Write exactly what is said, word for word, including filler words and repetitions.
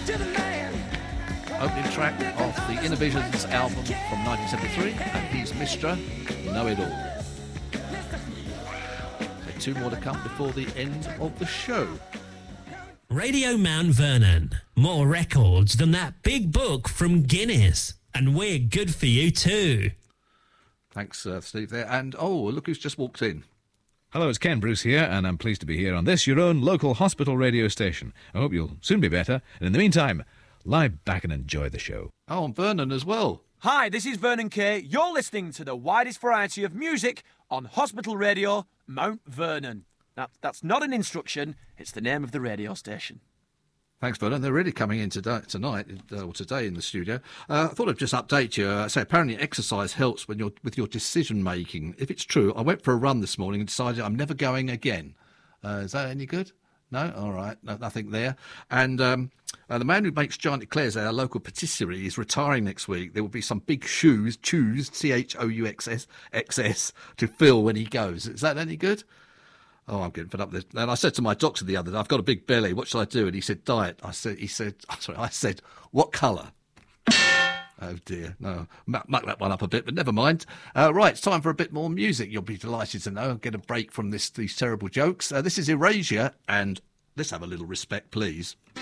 Opening track off the Innovisions album from nineteen seventy-three, and he's Mister Know It All. So two more to come before the end of the show. Radio Mount Vernon. More records than that big book from Guinness. And we're good for you too. Thanks, uh, Steve, there. And, oh, look who's just walked in. Hello, it's Ken Bruce here, and I'm pleased to be here on this, your own local hospital radio station. I hope you'll soon be better. And in the meantime, lie back and enjoy the show. Oh, and Vernon as well. Hi, this is Vernon Kay. You're listening to the widest variety of music on Hospital Radio, Mount Vernon. That, that's not an instruction, it's the name of the radio station. Thanks, Vernon. They're really coming in today, tonight, uh, or today in the studio. Uh, I thought I'd just update you. Uh, say, apparently exercise helps when you're with your decision-making. If it's true, I went for a run this morning and decided I'm never going again. Uh, is that any good? No? All right. No, nothing there. And um, uh, the man who makes giant eclairs, our local patisserie, is retiring next week. There will be some big shoes, choose, C H O U X S, X S, to fill when he goes. Is that any good? Oh, I'm getting fed up with this. And I said to my doctor the other day, I've got a big belly. What shall I do? And he said, diet. I said, he said, sorry, I said, what colour? Oh dear, no, muck, muck that one up a bit, but never mind. Uh, right, it's time for a bit more music. You'll be delighted to know. Get a break from this these terrible jokes. Uh, this is Erasure, and let's have a little respect, please.